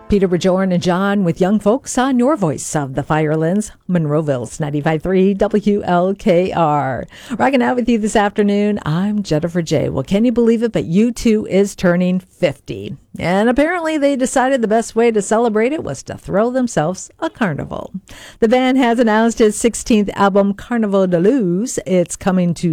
Peter Bajorn and John with Young Folks on your voice of the Firelands, Monroeville's 95.3 WLKR. Rocking out with you this afternoon, I'm Jennifer J. Well, can you believe it? But U2 is turning 50. And apparently they decided the best way to celebrate it was to throw themselves a carnival. The band has announced its 16th album, Carnival de Luz. It's coming to